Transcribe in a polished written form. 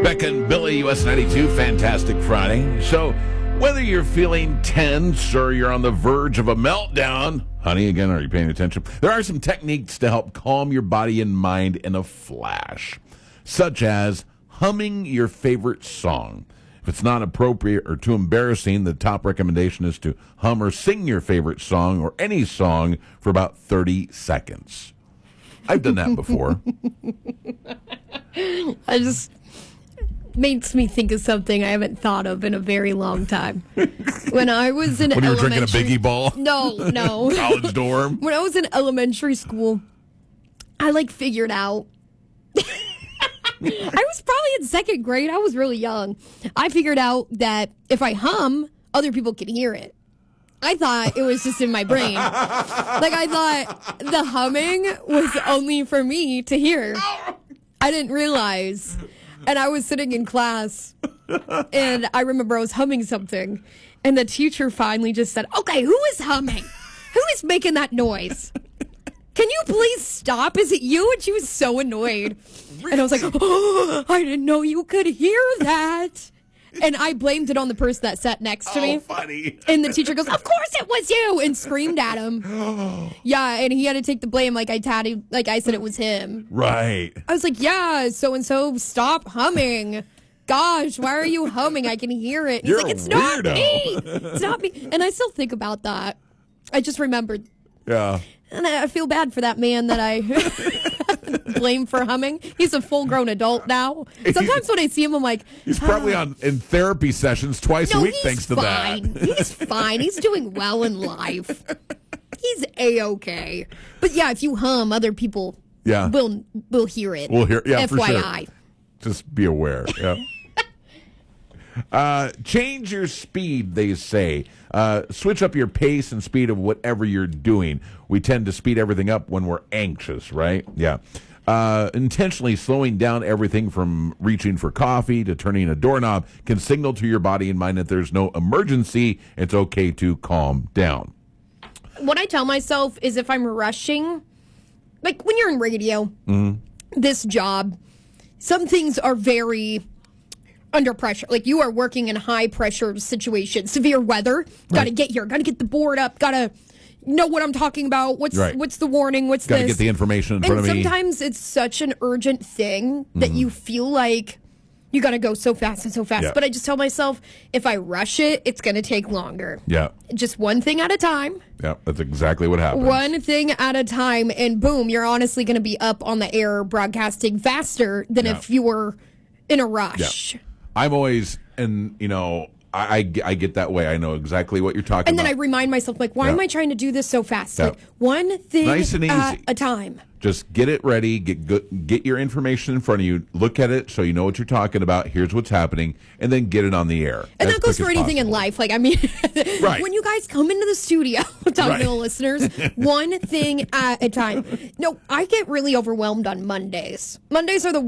Becca and Billy, US 92, fantastic Friday. So, whether you're feeling tense or you're on the verge of a meltdown, honey, again, are you paying attention? There are some techniques to help calm your body and mind in a flash, such as humming your favorite song. If it's not appropriate or too embarrassing, the top recommendation is to hum or sing your favorite song or any song for about 30 seconds. I've done that before. Makes me think of something I haven't thought of in a very long time. When I was in When you were drinking a Biggie ball? No. College dorm? When I was in elementary school, I figured out. I was probably in second grade. I was really young. I figured out that if I hum, other people can hear it. I thought it was just in my brain. I thought the humming was only for me to hear. I didn't realize. And I was sitting in class, and I remember I was humming something, and the teacher finally just said, "Okay, who is humming? Who is making that noise? Can you please stop? Is it you?" And she was so annoyed. And I was like, "Oh, I didn't know you could hear that." And I blamed it on the person that sat next to me. Oh, funny. And the teacher goes, "Of course it was you," and screamed at him. Yeah, and he had to take the blame I said it was him. Right. I was like, "Yeah, so-and-so, stop humming. Gosh, why are you humming? I can hear it." And he's You're like, a "It's not weirdo." me. It's not me." And I still think about that. I just remembered. Yeah. And I feel bad for that man that I blame for humming. He's a full-grown adult now. Sometimes when I see him, I'm like... He's probably in therapy sessions twice a week thanks to that. He's fine. He's doing well in life. He's A-okay. But yeah, if you hum, other people will hear it. We'll hear, FYI. for sure. Just be aware. Yeah. Change your speed, they say. Switch up your pace and speed of whatever you're doing. We tend to speed everything up when we're anxious, right? Yeah. Intentionally slowing down everything from reaching for coffee to turning a doorknob can signal to your body and mind that there's no emergency. It's okay to calm down. What I tell myself is if I'm rushing, when you're in radio, this job, some things are very... under pressure. You are working in high pressure situations, severe weather. Got to get here. Got to get the board up. Got to know what I'm talking about. What's the warning? What's Got this? to get the information in front of me. And sometimes it's such an urgent thing that you feel like you got to go so fast and so fast. Yeah. But I just tell myself, if I rush it, it's going to take longer. Yeah. Just one thing at a time. Yeah, that's exactly what happens. One thing at a time, and boom, you're honestly going to be up on the air broadcasting faster than if you were in a rush. Yeah. I'm always, I get that way. I know exactly what you're talking about. And then I remind myself, why am I trying to do this so fast? Yeah. One thing nice and at easy. a time. Just get it ready. Get your information in front of you. Look at it so you know what you're talking about. Here's what's happening. And then get it on the air. And that goes for anything in life. Right. When you guys come into the studio, talking to the listeners, one thing at a time. No, I get really overwhelmed on Mondays. Mondays are the